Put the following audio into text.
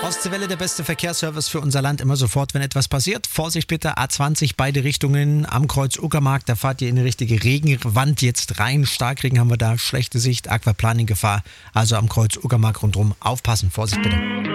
Ostseewelle, der beste Verkehrsservice für unser Land, immer sofort, wenn etwas passiert. Vorsicht bitte, A20, beide Richtungen am Kreuz Uckermark, da fahrt ihr in eine richtige Regenwand jetzt rein. Starkregen haben wir da, schlechte Sicht, Aquaplaning-Gefahr. Also am Kreuz Uckermark rundherum aufpassen, Vorsicht bitte.